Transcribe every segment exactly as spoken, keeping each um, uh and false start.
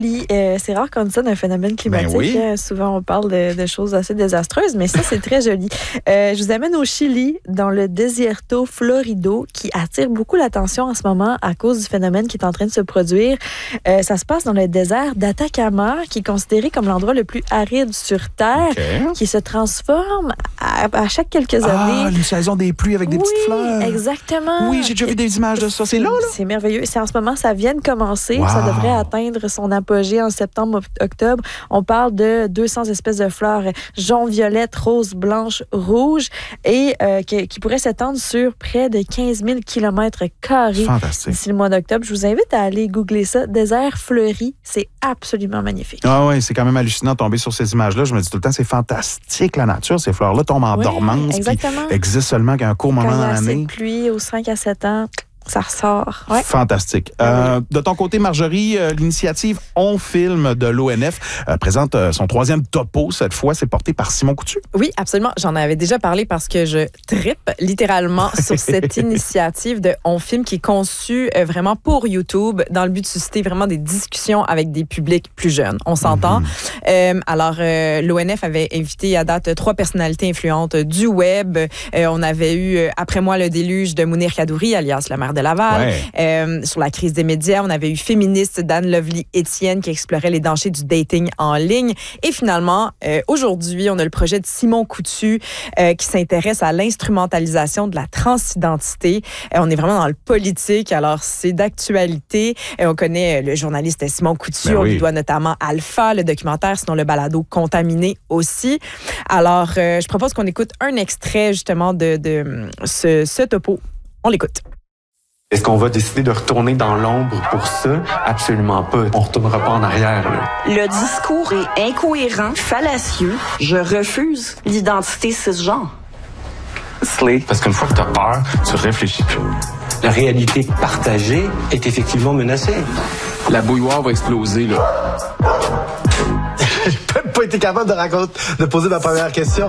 Euh, c'est rare qu'on dise ça d'un phénomène climatique. Ben oui. euh, souvent, on parle de, de choses assez désastreuses, mais ça, c'est très joli. Euh, je vous amène au Chili, dans le Desierto Florido, qui attire beaucoup l'attention en ce moment à cause du phénomène qui est en train de se produire. Euh, ça se passe dans le désert d'Atacama, qui est considéré comme l'endroit le plus aride sur Terre, Okay. qui se transforme à, à chaque quelques Ah, années. une saison des pluies avec des oui, petites fleurs. exactement. Oui, j'ai déjà vu des images de ça. C'est là, là? C'est merveilleux. C'est en ce moment, ça vient de commencer. Wow. Ça devrait atteindre son apogée en septembre-octobre. On parle de deux cents espèces de fleurs jaune, violette, rose, blanche, rouge et euh, qui, qui pourraient s'étendre sur près de quinze mille kilomètres carrés Fantastique. d'ici le mois d'octobre. Je vous invite à aller googler ça. Désert fleuri, c'est absolument magnifique. Ah oui, c'est quand même hallucinant de tomber sur ces images-là. Je me dis tout le temps, c'est fantastique la nature. Ces fleurs-là tombent en Oui, dormance. exactement. Puis existent seulement qu'un court moment Quand il y dans a assez l'année. de pluie, aux cinq à sept ans, ça ressort. Ouais. Fantastique. Euh, de ton côté, Marjorie, euh, l'initiative On Film de l'O N F euh, présente euh, son troisième topo. Cette fois, c'est porté par Simon Coutu. Oui, absolument. J'en avais déjà parlé parce que je trippe littéralement sur cette initiative de On Film qui est conçue euh, vraiment pour YouTube dans le but de susciter vraiment des discussions avec des publics plus jeunes. On s'entend. Mm-hmm. Euh, alors, euh, l'O N F avait invité à date trois personnalités influentes du web. Euh, on avait eu, euh, après moi, le déluge de Mounir Kadouri, alias la mère de Laval. Ouais. Euh, sur la crise des médias, on avait eu Féministe d'Anne Lovely-Étienne qui explorait les dangers du dating en ligne. Et finalement, euh, aujourd'hui, on a le projet de Simon Coutu euh, qui s'intéresse à l'instrumentalisation de la transidentité. Euh, on est vraiment dans le politique, alors c'est d'actualité. Euh, on connaît le journaliste Simon Coutu, Ben on oui. lui doit notamment Alpha, le documentaire, sinon le balado Contaminé aussi. Alors, euh, je propose qu'on écoute un extrait justement de, de ce, ce topo. On l'écoute. Est-ce qu'on va décider de retourner dans l'ombre pour ça? Absolument pas. On retournera pas en arrière, là. Le discours est incohérent, fallacieux. Je refuse l'identité cisgenre. Slay. Parce qu'une fois que t'as peur, tu réfléchis plus. La réalité partagée est effectivement menacée. La bouilloire va exploser, là. J'ai même pas été capable de raconter, de poser ma première question.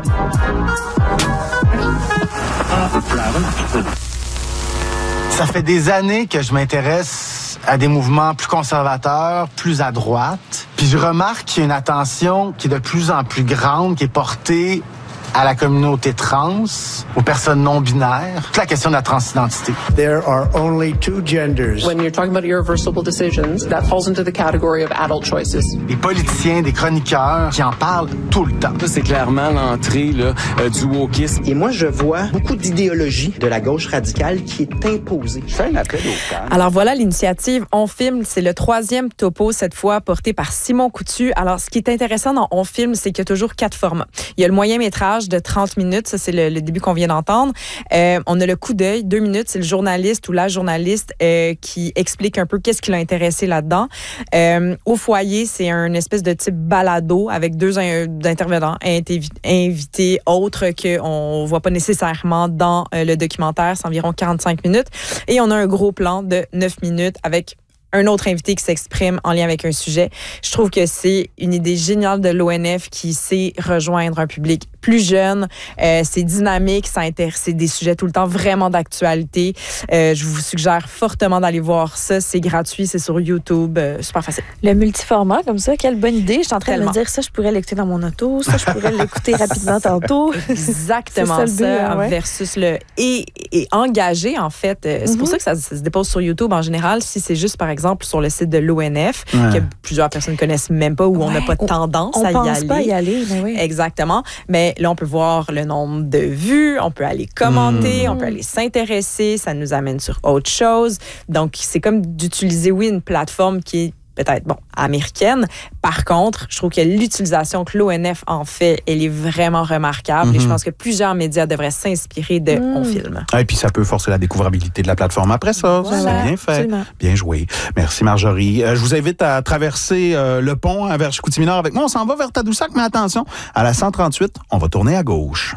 Ça fait des années que je m'intéresse à des mouvements plus conservateurs, plus à droite. Puis je remarque qu'il y a une attention qui est de plus en plus grande, qui est portée à la communauté trans, aux personnes non binaires, toute la question de la transidentité. There are only two genders. When you're talking about irreversible decisions, that falls into the category of adult choices. Des politiciens, des chroniqueurs qui en parlent tout le temps. Ça, c'est clairement l'entrée là, euh, du wokisme. Et moi, je vois beaucoup d'idéologie de la gauche radicale qui est imposée. Je fais un appel au calme. Alors voilà l'initiative On Film, c'est le troisième topo cette fois porté par Simon Coutu. Alors ce qui est intéressant dans On Film, c'est qu'il y a toujours quatre formats. Il y a le moyen métrage de trente minutes, ça c'est le, le début qu'on vient d'entendre. Euh, on a le coup d'œil, deux minutes, c'est le journaliste ou la journaliste euh, qui explique un peu qu'est-ce qui l'a intéressé là-dedans. Euh, au foyer, c'est un espèce de type balado avec deux in- intervenants invi- invités autres qu'on voit pas nécessairement dans euh, le documentaire, c'est environ quarante-cinq minutes. Et on a un gros plan de neuf minutes avec un autre invité qui s'exprime en lien avec un sujet. Je trouve que c'est une idée géniale de l'O N F qui sait rejoindre un public plus jeune. Euh, c'est dynamique, ça intéresse des sujets tout le temps vraiment d'actualité. Euh, je vous suggère fortement d'aller voir ça. C'est gratuit, c'est sur YouTube, euh, super facile. Le multiformat, comme ça, quelle bonne idée. Je suis en train Tellement. de me dire, ça, je pourrais l'écouter dans mon auto, ça, je pourrais l'écouter rapidement tantôt. Exactement C'est ça, ça, le but, ouais. versus le... Et, et engagé, en fait. Euh, C'est Mm-hmm. pour ça que ça, ça se dépose sur YouTube en général. Si c'est juste, par exemple, sur le site de l'O N F, Ouais. que plusieurs personnes connaissent même pas, où on n'a Ouais, pas de on- tendance On à y pense aller. pas y aller, mais oui. Exactement. Mais là, on peut voir le nombre de vues, on peut aller commenter, on peut aller s'intéresser, ça nous amène sur autre chose. Donc, c'est comme d'utiliser, oui, une plateforme qui est peut-être, bon, américaine. Par contre, je trouve que l'utilisation que l'O N F en fait, elle est vraiment remarquable. Mm-hmm. Et je pense que plusieurs médias devraient s'inspirer de mm. On Film. Et puis, ça peut forcer la découvrabilité de la plateforme après ça. Voilà, c'est bien fait. Absolument. Bien joué. Merci, Marjorie. Euh, je vous invite à traverser euh, le pont hein, vers Chicoutimi-Nord avec moi. On s'en va vers Tadoussac, mais attention, à la cent trente-huit, on va tourner à gauche.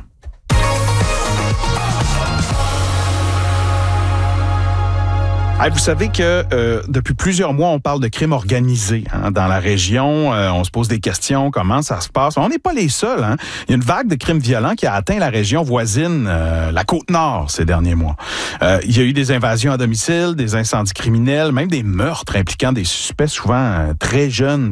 Hey, vous savez que euh, depuis plusieurs mois, on parle de crime organisé hein, dans la région. Euh, on se pose des questions, comment ça se passe. On n'est pas les seuls. Hein. Il y a une vague de crimes violents qui a atteint la région voisine, euh, la Côte-Nord, ces derniers mois. Euh, il y a eu des invasions à domicile, des incendies criminels, même des meurtres impliquant des suspects souvent euh, très jeunes